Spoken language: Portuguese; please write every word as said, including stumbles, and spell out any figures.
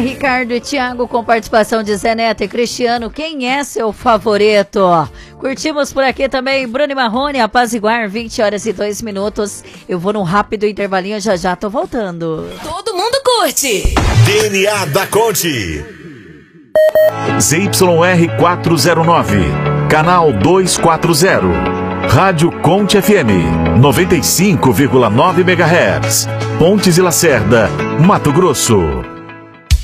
Ricardo e Thiago com participação de Zé Neto e Cristiano. Quem é seu favorito? Curtimos por aqui também Bruno e Marrone, Apaziguar, vinte horas e dois minutos. Eu vou num rápido intervalinho, já já tô voltando. Todo mundo curte! D N A da Conte. Z Y R quatrocentos e nove, canal duzentos e quarenta. Rádio Conte F M, noventa e cinco vírgula nove megahertz. Pontes e Lacerda, Mato Grosso.